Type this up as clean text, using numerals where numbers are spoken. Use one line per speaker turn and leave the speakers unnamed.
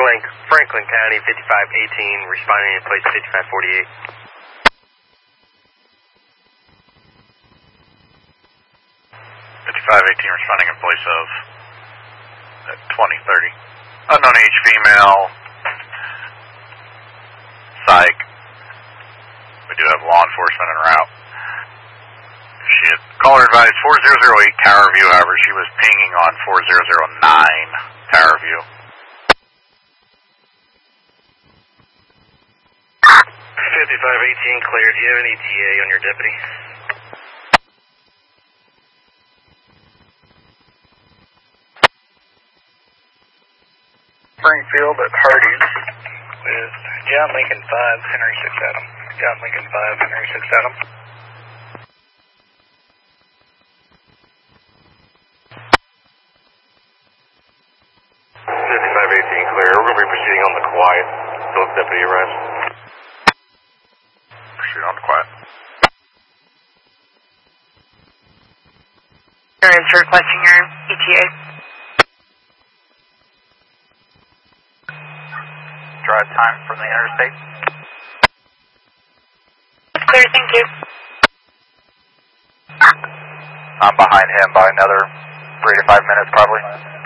Franklin County, 5518, responding to place 5548.
5518 responding in place of 2030. Unknown age female. Psych. We do have law enforcement en route. She had caller advised 4008 Tower View, however, she was pinging on 4009 Tower View.
5518 cleared. Do you have any TA on your deputy?
Springfield at Hardee's with John Lincoln 5, Henry 6 Adam. John Lincoln 5, Henry 6 Adam.
Clear. We're going to be proceeding on the quiet. Both deputy arrest.
Proceed on the quiet.
Is requesting your ETA.
Drive time from the interstate.
Clear, thank you.
I'm behind him by another 3 to 5 minutes probably.